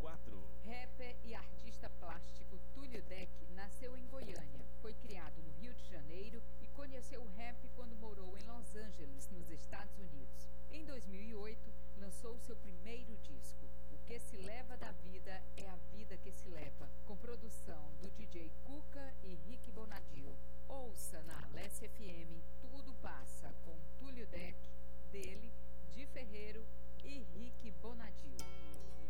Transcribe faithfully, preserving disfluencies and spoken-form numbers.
quatro. Rapper e artista plástico Túlio Deck nasceu em Goiânia, foi criado no Rio de Janeiro e conheceu o rap quando morou em Los Angeles, nos Estados Unidos. Em dois mil e oito, lançou seu primeiro disco.